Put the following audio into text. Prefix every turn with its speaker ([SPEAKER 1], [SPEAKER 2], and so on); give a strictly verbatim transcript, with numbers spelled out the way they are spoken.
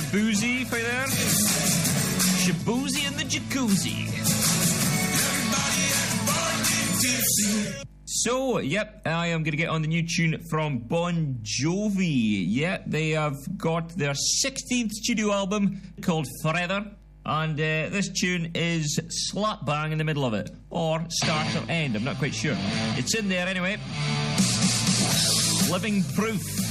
[SPEAKER 1] Shaboozey for you there. Shaboozey in the jacuzzi. So, yep, I am going to get on the new tune from Bon Jovi. Yep, they have got their sixteenth studio album called Forever. And uh, this tune is slap bang in the middle of it. Or start or end, I'm not quite sure. It's in there anyway. Living Proof.